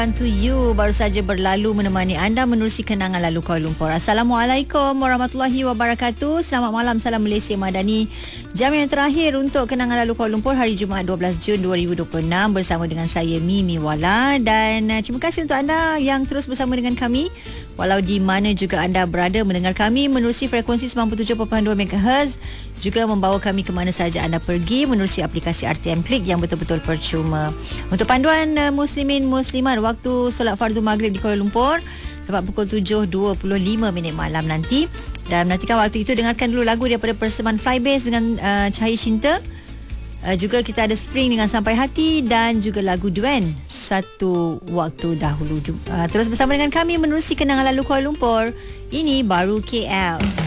To You baru saja berlalu menemani anda menerusi kenangan lalu Kuala Lumpur. Assalamualaikum warahmatullahi wabarakatuh. Selamat malam, salam Malaysia Madani. Jam yang terakhir untuk kenangan lalu Kuala Lumpur hari Jumaat 12 Jun 2026 bersama dengan saya Mimi Wala, dan terima kasih untuk anda yang terus bersama dengan kami walau di mana juga anda berada mendengar kami menerusi frekuensi 97.2 MHz, juga membawa kami ke mana sahaja anda pergi menerusi aplikasi RTM Klik yang betul-betul percuma. Untuk panduan muslimin muslimat, waktu solat fardu maghrib di Kuala Lumpur tepat pukul 7.25 malam nanti. Dan menantikan waktu itu, dengarkan dulu lagu daripada Persembahan Flybase dengan Cahaya Cinta. Juga kita ada Spring dengan Sampai Hati, dan juga lagu Duen Satu Waktu Dahulu. Terus bersama dengan kami menerusi kenangan lalu Kuala Lumpur. Ini baru KL.